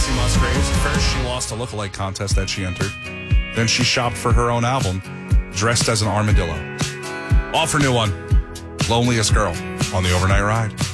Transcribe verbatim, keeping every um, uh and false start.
Kacey Musgraves. First, she lost a lookalike contest that she entered. Then she shopped for her own album, dressed as an armadillo. Off her new one, Loneliest Girl, on the Overnight Ride.